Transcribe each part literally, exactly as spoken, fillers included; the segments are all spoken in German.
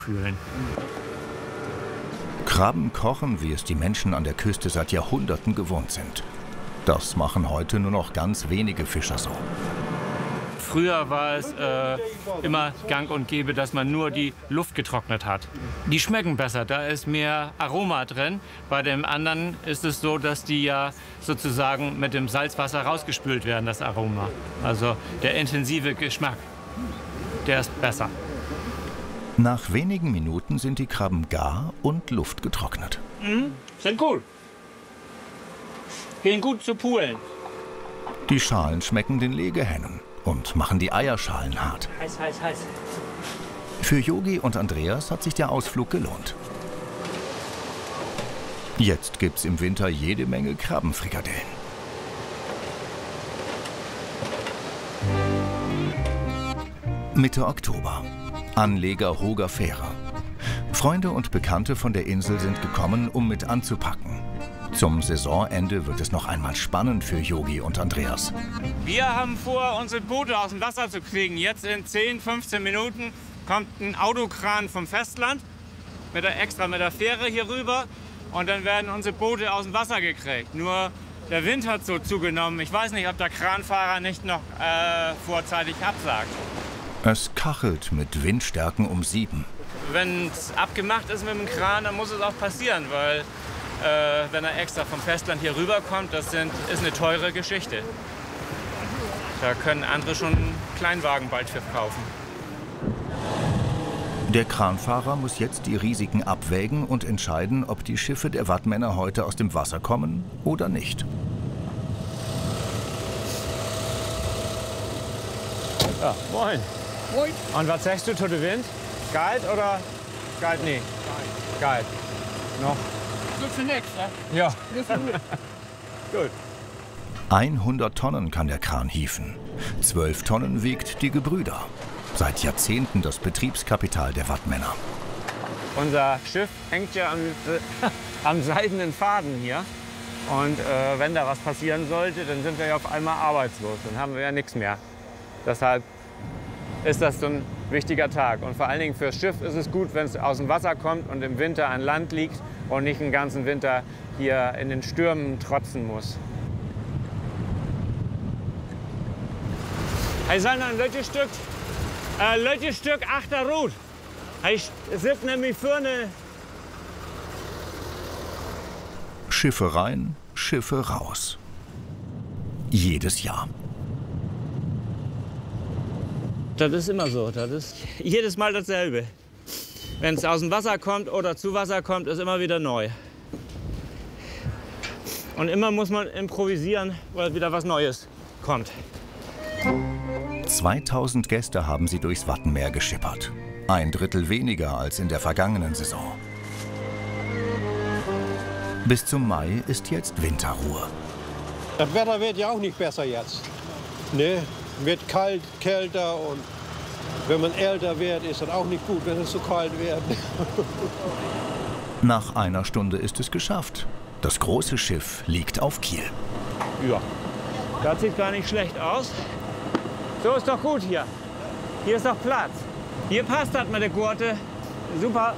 fühlen. Krabben kochen, wie es die Menschen an der Küste seit Jahrhunderten gewohnt sind. Das machen heute nur noch ganz wenige Fischer so. Früher war es äh, immer gang und gäbe, dass man nur die Luft getrocknet hat. Die schmecken besser, da ist mehr Aroma drin. Bei dem anderen ist es so, dass die ja sozusagen mit dem Salzwasser rausgespült werden, das Aroma. Also der intensive Geschmack, der ist besser. Nach wenigen Minuten sind die Krabben gar und luftgetrocknet. Mhm, sind gut. Gehen gut zu poolen. Die Schalen schmecken den Legehennen und machen die Eierschalen hart. Heiß, heiß, heiß. Für Yogi und Andreas hat sich der Ausflug gelohnt. Jetzt gibt's im Winter jede Menge Krabbenfrikadellen. Mitte Oktober. Anleger Hoger Fähre. Freunde und Bekannte von der Insel sind gekommen, um mit anzupacken. Zum Saisonende wird es noch einmal spannend für Yogi und Andreas. Wir haben vor, unsere Boote aus dem Wasser zu kriegen. Jetzt in zehn, fünfzehn Minuten kommt ein Autokran vom Festland mit der, extra mit der Fähre hier rüber. Und dann werden unsere Boote aus dem Wasser gekriegt. Nur der Wind hat so zugenommen. Ich weiß nicht, ob der Kranfahrer nicht noch äh, vorzeitig absagt. Es kachelt mit Windstärken um sieben. Wenn es abgemacht ist mit dem Kran, dann muss es auch passieren, weil äh, wenn er extra vom Festland hier rüberkommt, das sind, ist eine teure Geschichte. Da können andere schon einen Kleinwagen bald für kaufen. Der Kranfahrer muss jetzt die Risiken abwägen und entscheiden, ob die Schiffe der Wattmänner heute aus dem Wasser kommen oder nicht. Ja, moin. Moin. Und was sagst du zu dem Wind? Galt oder galt nie? Galt. Noch? Gut für nix, ne? Ja. Gut. hundert Tonnen kann der Kran hieven. zwölf Tonnen wiegt die Gebrüder. Seit Jahrzehnten das Betriebskapital der Wattmänner. Unser Schiff hängt ja am, äh, am seidenen Faden hier. Und äh, wenn da was passieren sollte, dann sind wir ja auf einmal arbeitslos. Dann haben wir ja nichts mehr. Deshalb ist das so ein wichtiger Tag. Und vor allen Dingen fürs Schiff ist es gut, wenn es aus dem Wasser kommt und im Winter an Land liegt und nicht den ganzen Winter hier in den Stürmen trotzen muss. Ich soll noch ein Lötestück, äh, Lötestück achter Rut. Ich sitze nämlich für eine... Schiffe rein, Schiffe raus. Jedes Jahr. Das ist immer so. Das ist jedes Mal dasselbe. Wenn es aus dem Wasser kommt oder zu Wasser kommt, ist immer wieder neu. Und immer muss man improvisieren, weil wieder was Neues kommt. zweitausend Gäste haben sie durchs Wattenmeer geschippert. Ein Drittel weniger als in der vergangenen Saison. Bis zum Mai ist jetzt Winterruhe. Das Wetter wird ja auch nicht besser jetzt. Ne? Wird kalt, kälter und wenn man älter wird, ist das auch nicht gut, wenn es so kalt wird. Nach einer Stunde ist es geschafft. Das große Schiff liegt auf Kiel. Ja, das sieht gar nicht schlecht aus. So ist doch gut hier. Hier ist doch Platz. Hier passt das mit der Gurte. Super.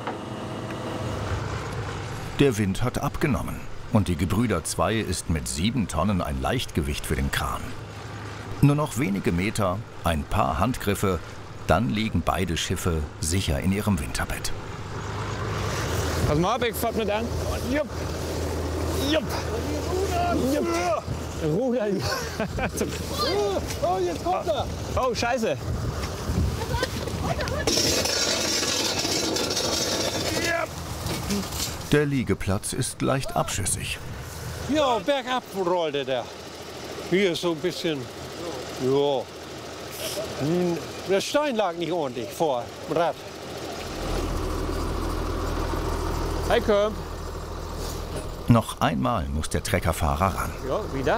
Der Wind hat abgenommen und die Gebrüder zwei ist mit sieben Tonnen ein Leichtgewicht für den Kran. Nur noch wenige Meter, ein paar Handgriffe, dann liegen beide Schiffe sicher in ihrem Winterbett. Pass mal ab, ich fahr mit an. Jupp. Jupp. Jupp. Rudern. Oh, jetzt kommt er. Oh, Scheiße. Der Liegeplatz ist leicht abschüssig. Ja, bergab rollte der. Hier ist so ein bisschen, ja, der Stein lag nicht ordentlich vor dem Rad. Hi, Köp. Noch einmal muss der Treckerfahrer ran. Ja, wieder.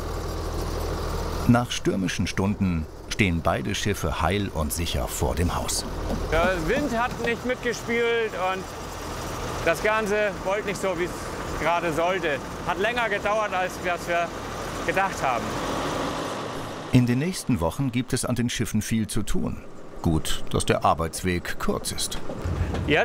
Nach stürmischen Stunden stehen beide Schiffe heil und sicher vor dem Haus. Der Wind hat nicht mitgespielt und das Ganze wollte nicht so, wie es gerade sollte. Hat länger gedauert, als wir gedacht haben. In den nächsten Wochen gibt es an den Schiffen viel zu tun. Gut, dass der Arbeitsweg kurz ist. Jetzt